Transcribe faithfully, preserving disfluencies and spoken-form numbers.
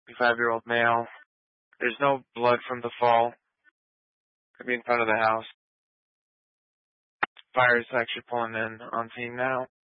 fifty-five-year-old male. There's no blood from the fall. Could be in front of the house. Fire is actually pulling in on scene now.